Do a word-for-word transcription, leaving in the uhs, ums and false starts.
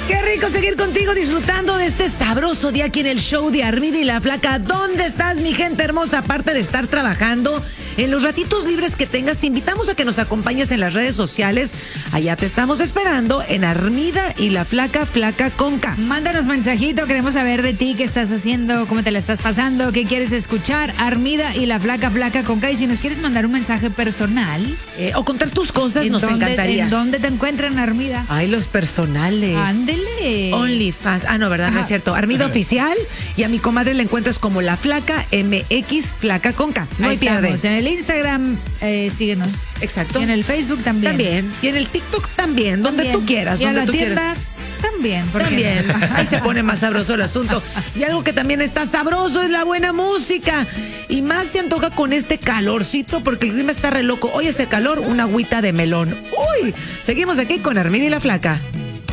Qué rico seguir contigo disfrutando de este sabroso día aquí en el show de Armida y la Flaca. ¿Dónde estás, mi gente hermosa? Aparte de estar trabajando, en los ratitos libres que tengas, te invitamos a que nos acompañes en las redes sociales. Allá te estamos esperando en Armida y la Flaca, Flaca con K. Mándanos mensajito, queremos saber de ti, qué estás haciendo, cómo te la estás pasando, qué quieres escuchar. Armida y la Flaca, Flaca con K. Y si nos quieres mandar un mensaje personal eh, o contar tus cosas, nos dónde, encantaría. ¿En dónde te encuentran, Armida? Ay, los personales. Ándele. OnlyFans. Ah, no, ¿verdad? Ajá. No es cierto. Armida Oficial. Y a mi comadre la encuentras como la Flaca M X, Flaca con K. No Ahí hay pierde. estamos. En el Instagram, eh, síguenos. Exacto. Y en el Facebook también. También. Y en el TikTok también. Donde también. tú quieras. Y donde a la tú tienda quieras. también. ¿por qué También. no? Ahí se pone más sabroso el asunto. Y algo que también está sabroso es la buena música. Y más se antoja con este calorcito porque el clima está re loco. Hoy hace calor, una agüita de melón. Uy, seguimos aquí con Armida y la Flaca.